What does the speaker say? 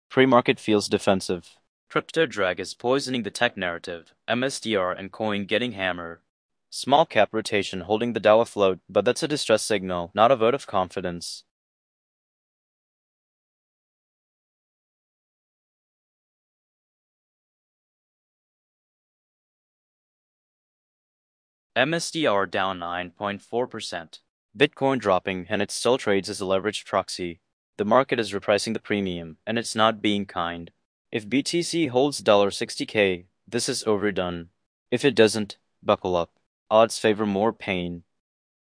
Pre-market feels defensive. Crypto drag is poisoning the tech narrative. MSTR and coin getting hammered. Small cap rotation holding the Dow afloat, but that's a distress signal, not a vote of confidence. MSTR down 9.4%. Bitcoin dropping, and it still trades as a leveraged proxy. The market is repricing the premium, and it's not being kind. If BTC holds $60K, this is overdone. If it doesn't, buckle up. Odds favor more pain.